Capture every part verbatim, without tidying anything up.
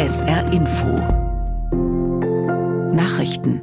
S R Info Nachrichten.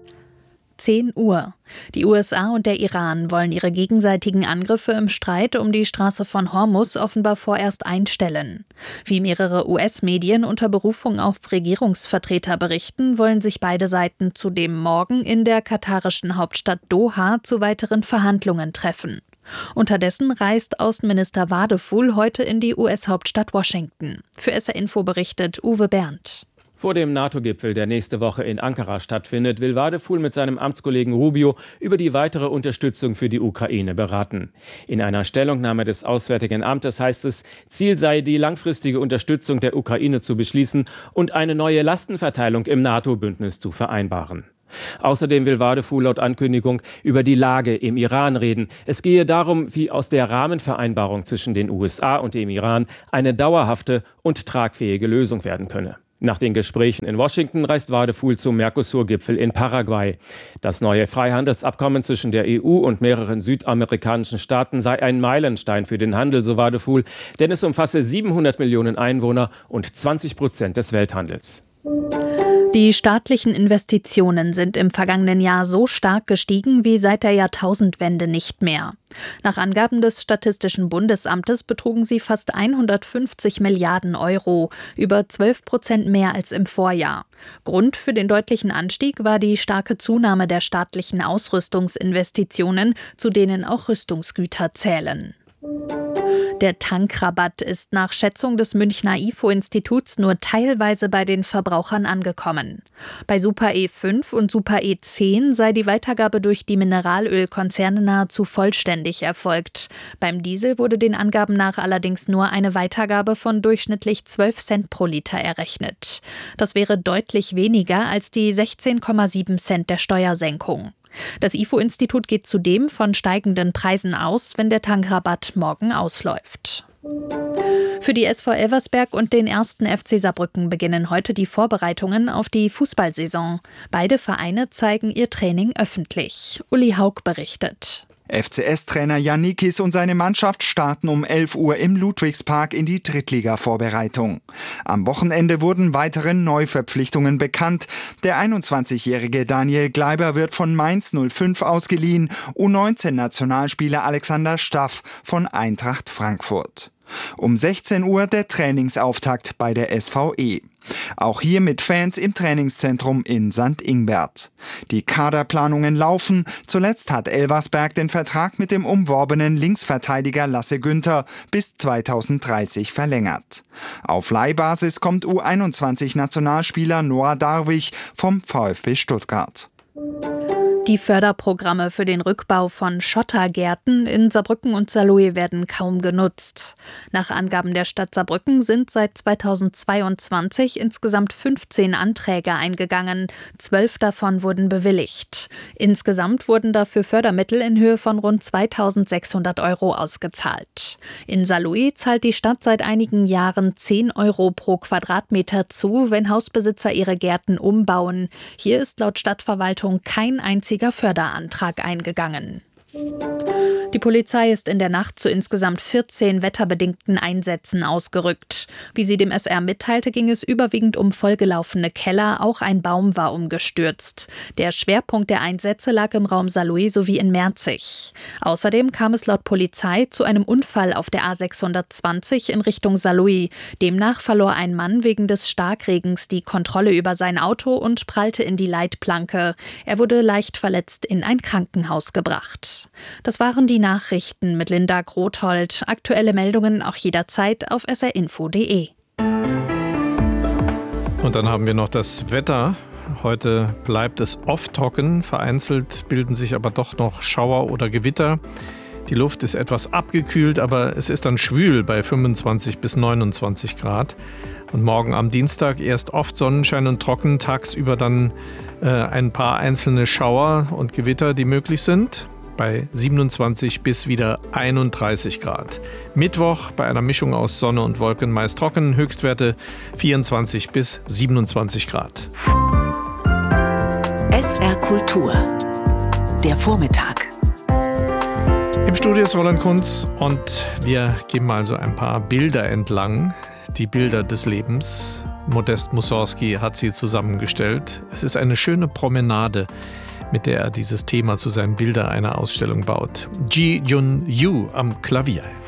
zehn Uhr. Die U S A und der Iran wollen ihre gegenseitigen Angriffe im Streit um die Straße von Hormuz offenbar vorerst einstellen. Wie mehrere U S-Medien unter Berufung auf Regierungsvertreter berichten, wollen sich beide Seiten zudem morgen in der katarischen Hauptstadt Doha zu weiteren Verhandlungen treffen. Unterdessen reist Außenminister Wadephul heute in die U S-Hauptstadt Washington. Für S R Info berichtet Uwe Berndt. Vor dem NATO-Gipfel, der nächste Woche in Ankara stattfindet, will Wadephul mit seinem Amtskollegen Rubio über die weitere Unterstützung für die Ukraine beraten. In einer Stellungnahme des Auswärtigen Amtes heißt es, Ziel sei, die langfristige Unterstützung der Ukraine zu beschließen und eine neue Lastenverteilung im NATO-Bündnis zu vereinbaren. Außerdem will Wadephul laut Ankündigung über die Lage im Iran reden. Es gehe darum, wie aus der Rahmenvereinbarung zwischen den U S A und dem Iran eine dauerhafte und tragfähige Lösung werden könne. Nach den Gesprächen in Washington reist Wadephul zum Mercosur-Gipfel in Paraguay. Das neue Freihandelsabkommen zwischen der E U und mehreren südamerikanischen Staaten sei ein Meilenstein für den Handel, so Wadephul, denn es umfasse siebenhundert Millionen Einwohner und zwanzig Prozent des Welthandels. Die staatlichen Investitionen sind im vergangenen Jahr so stark gestiegen wie seit der Jahrtausendwende nicht mehr. Nach Angaben des Statistischen Bundesamtes betrugen sie fast hundertfünfzig Milliarden Euro, über zwölf Prozent mehr als im Vorjahr. Grund für den deutlichen Anstieg war die starke Zunahme der staatlichen Ausrüstungsinvestitionen, zu denen auch Rüstungsgüter zählen. Der Tankrabatt ist nach Schätzung des Münchner I F O-Instituts nur teilweise bei den Verbrauchern angekommen. Bei Super E fünf und Super E zehn sei die Weitergabe durch die Mineralölkonzerne nahezu vollständig erfolgt. Beim Diesel wurde den Angaben nach allerdings nur eine Weitergabe von durchschnittlich zwölf Cent pro Liter errechnet. Das wäre deutlich weniger als die sechzehn Komma sieben Cent der Steuersenkung. Das I F O-Institut geht zudem von steigenden Preisen aus, wenn der Tankrabatt morgen ausläuft. Für die S V Elversberg und den ersten F C Saarbrücken beginnen heute die Vorbereitungen auf die Fußballsaison. Beide Vereine zeigen ihr Training öffentlich. Uli Haug berichtet. F C S-Trainer Jannikis und seine Mannschaft starten um elf Uhr im Ludwigspark in die Drittliga-Vorbereitung. Am Wochenende wurden weitere Neuverpflichtungen bekannt. Der einundzwanzigjährige Daniel Gleiber wird von Mainz null fünf ausgeliehen, U neunzehn Nationalspieler Alexander Staff von Eintracht Frankfurt. Um sechzehn Uhr der Trainingsauftakt bei der S V E. Auch hier mit Fans im Trainingszentrum in Sankt Ingbert. Die Kaderplanungen laufen. Zuletzt hat Elversberg den Vertrag mit dem umworbenen Linksverteidiger Lasse Günther bis zweitausenddreißig verlängert. Auf Leihbasis kommt U einundzwanzig Nationalspieler Noah Darwig vom VfB Stuttgart. Die Förderprogramme für den Rückbau von Schottergärten in Saarbrücken und Saarlouis werden kaum genutzt. Nach Angaben der Stadt Saarbrücken sind seit zweitausendzweiundzwanzig insgesamt fünfzehn Anträge eingegangen. Zwölf davon wurden bewilligt. Insgesamt wurden dafür Fördermittel in Höhe von rund zweitausendsechshundert Euro ausgezahlt. In Saarlouis zahlt die Stadt seit einigen Jahren zehn Euro pro Quadratmeter zu, wenn Hausbesitzer ihre Gärten umbauen. Hier ist laut Stadtverwaltung kein einziger Förderantrag eingegangen. Die Polizei ist in der Nacht zu insgesamt vierzehn wetterbedingten Einsätzen ausgerückt. Wie sie dem S R mitteilte, ging es überwiegend um vollgelaufene Keller, auch ein Baum war umgestürzt. Der Schwerpunkt der Einsätze lag im Raum Saarlouis sowie in Merzig. Außerdem kam es laut Polizei zu einem Unfall auf der A sechshundertzwanzig in Richtung Saarlouis. Demnach verlor ein Mann wegen des Starkregens die Kontrolle über sein Auto und prallte in die Leitplanke. Er wurde leicht verletzt in ein Krankenhaus gebracht. Das waren die Nachrichten mit Linda Grothold. Aktuelle Meldungen auch jederzeit auf s r info punkt d e. Und dann haben wir noch das Wetter. Heute bleibt es oft trocken, vereinzelt bilden sich aber doch noch Schauer oder Gewitter. Die Luft ist etwas abgekühlt, aber es ist dann schwül bei fünfundzwanzig bis neunundzwanzig Grad. Und morgen am Dienstag erst oft Sonnenschein und trocken, tagsüber dann äh, ein paar einzelne Schauer und Gewitter, die möglich sind. Bei siebenundzwanzig bis wieder einunddreißig Grad. Mittwoch bei einer Mischung aus Sonne und Wolken meist trocken, Höchstwerte vierundzwanzig bis siebenundzwanzig Grad. S R Kultur. Der Vormittag. Im Studio ist Roland Kunz und wir geben mal so ein paar Bilder entlang. Die Bilder des Lebens. Modest Mussorgsky hat sie zusammengestellt. Es ist eine schöne Promenade, mit der er dieses Thema zu seinen Bildern einer Ausstellung baut. Ji Jun Yu am Klavier.